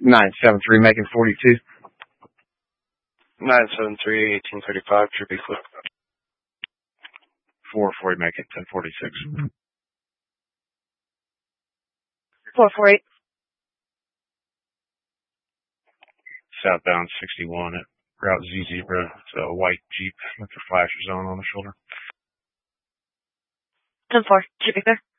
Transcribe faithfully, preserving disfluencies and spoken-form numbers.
nine seven three, making forty-two. nine seven three, eighteen thirty-five, should be flip. four forty, make it ten forty-six. four four eight. Southbound sixty-one at Route Z Zebra. It's a white Jeep with the flasher zone on the shoulder. ten four, should be clear.